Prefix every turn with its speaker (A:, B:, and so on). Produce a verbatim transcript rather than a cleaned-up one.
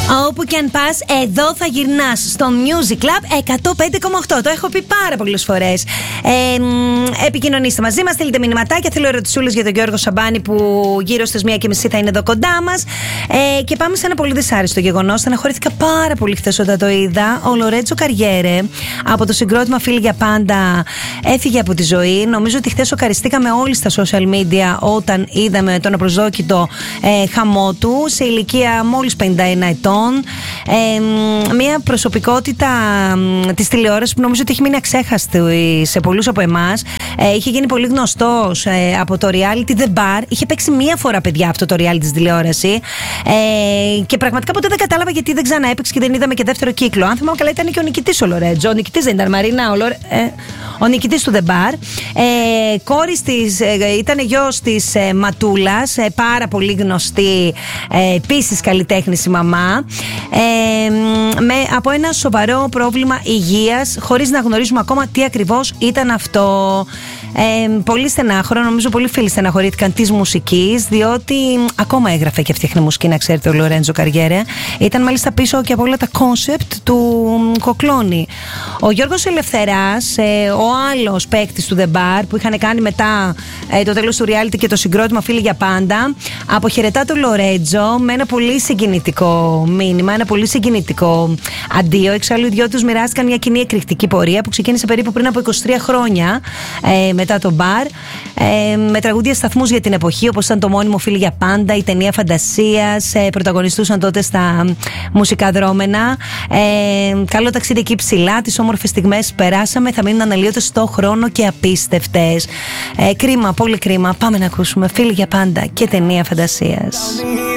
A: Όπου και αν πας, εδώ θα γυρνάς στο Music Club εκατό πέντε κόμμα οκτώ. Το έχω πει πάρα πολλές φορές. Ε, επικοινωνήστε μαζί μας, στείλτε μηνυματάκια. Θέλω ερωτησούλες για τον Γιώργο Σαμπάνη που γύρω στις μία και μισή θα είναι εδώ κοντά μας. Ε, και πάμε σε ένα πολύ δυσάρεστο γεγονός. Στεναχωρήθηκα πάρα πολύ χθες όταν το είδα. Ο Λορέτζο Καριέρε από το συγκρότημα Φίλοι για Πάντα έφυγε από τη ζωή. Νομίζω ότι χθες σοκαριστήκαμε όλοι στα social media όταν είδαμε τον απροσδόκητο ε, χαμό του σε ηλικία μόλις πενήντα ένα ετών. Ε, μια προσωπικότητα ε, της τηλεόρασης που νομίζω ότι έχει μείνει αξέχαστη σε πολλούς από εμάς. Ε, είχε γίνει πολύ γνωστός ε, από το reality The Bar. Είχε παίξει μία φορά, παιδιά, αυτό το reality της τηλεόραση. Ε, και πραγματικά ποτέ δεν κατάλαβα γιατί δεν ξανά έπαιξε και δεν είδαμε και δεύτερο κύκλο. Αν θυμάμαι καλά, ήταν και ο νικητής ο Λορέτζο. Ο νικητής δεν ήταν, Μαρίνα, ο, Λορε... ε, ο νικητής του The Bar. Ε, κόρης της, ε, ήταν γιος της ε, Ματούλας, ε, πάρα πολύ γνωστή, ε, επίσης καλλιτέχνης η μαμά. Ε, με, από ένα σοβαρό πρόβλημα υγείας, χωρίς να γνωρίζουμε ακόμα τι ακριβώς ήταν αυτό. Ε, πολύ στενάχωρο, νομίζω πολλοί φίλοι στεναχωρήθηκαν της μουσικής, διότι ακόμα έγραφε και φτιάχνει μουσική, να ξέρετε, ο Λορέντζο Καριέρε. Ήταν μάλιστα πίσω και από όλα τα κόνσεπτ του Κοκλώνη. Ο Γιώργος Ελευθεράς, ε, ο άλλος παίκτης του The Bar που είχαν κάνει μετά ε, το τέλος του reality και το συγκρότημα Φίλοι για Πάντα, αποχαιρετά τον Λορέντζο με ένα πολύ συγκινητικό μήνυμα, ένα πολύ συγκινητικό αντίο. Εξάλλου οι δυο τους μοιράστηκαν μια κοινή εκρηκτική πορεία που ξεκίνησε περίπου πριν από είκοσι τρία χρόνια ε, μετά το Bar, ε, με τραγούδια σταθμούς για την εποχή, όπως ήταν το μόνιμο Φίλοι για Πάντα, η ταινία Φαντασίας, ε, πρωταγωνιστούσαν τότε στα μουσικά δρόμενα. Ε, καλό ταξίδι εκεί ψηλά, τις όμορφες στιγμές περάσαμε, θα μείνουν αναλύωτες στο χρόνο και απίστευτες. Ε, κρίμα, πολύ κρίμα. Πάμε να ακούσουμε Φίλοι για Πάντα και ταινία Φαντασίας.